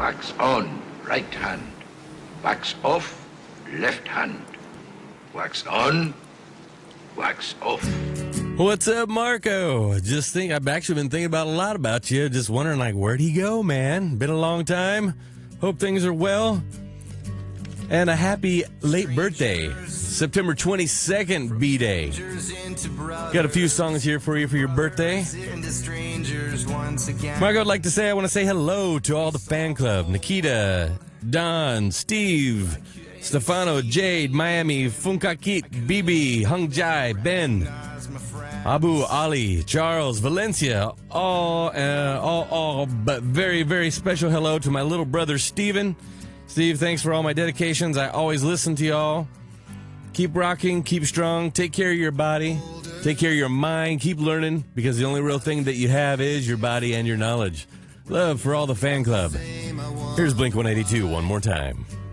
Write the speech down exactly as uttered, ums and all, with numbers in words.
Wax on, right hand. Wax off, left hand. Wax on, wax off. What's up, Marco? Just think, I've actually been thinking about a lot about you. Just wondering, like, where'd he go, man? Been a long time. Hope things are well. And a happy late birthday. September twenty-second, B-Day. Got a few songs here for you for your birthday. Marco, I'd like to say, I want to say hello to all the fan club. Nikita, Don, Steve, Stefano, Jade, Miami, Funkakit, Bibi, Hung Jai, Ben, Abu, Ali, Charles, Valencia, all, uh, all, all, but very, very special hello to my little brother, Steven. Steve, thanks for all my dedications. I always listen to y'all. Keep rocking, keep strong, take care of your body, take care of your mind, keep learning, because the only real thing that you have is your body and your knowledge. Love for all the fan club. Here's Blink one eighty-two one more time.